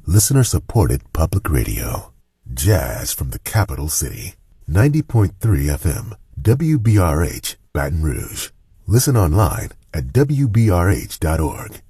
listener-supported public radio. Jazz from the capital city. 90.3 FM, WBRH, Baton Rouge. Listen online at WBRH.org.